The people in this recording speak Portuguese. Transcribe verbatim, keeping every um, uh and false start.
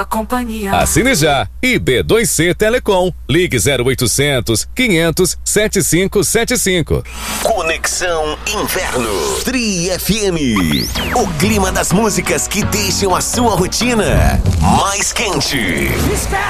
A companhia. Assine já. I B dois C Telecom. Ligue zero oitocentos, quinhentos, setenta e cinco setenta e cinco. Conexão Inverno. Tri F M. O clima das músicas que deixam a sua rotina mais quente.